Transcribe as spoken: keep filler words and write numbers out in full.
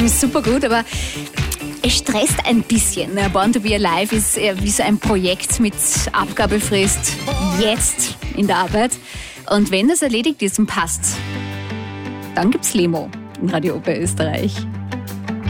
ist super gut, aber es stresst ein bisschen. Born to be Alive ist eher wie so ein Projekt mit Abgabefrist jetzt in der Arbeit. Und wenn das erledigt ist und passt, dann gibt's Lemo in Radio Oper Österreich.